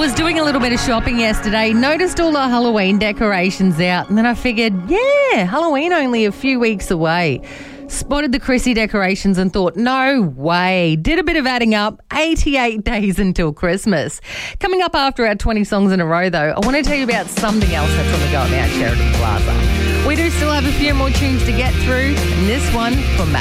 was doing a little bit of shopping yesterday, noticed all the Halloween decorations out, and then I figured, Halloween only a few weeks away. Spotted the Chrissy decorations and thought, no way. Did a bit of adding up, 88 days until Christmas. Coming up after our 20 songs in a row, though, I want to tell you about something else that's on the go now at Sheridan Plaza. We do still have a few more tunes to get through, and this one from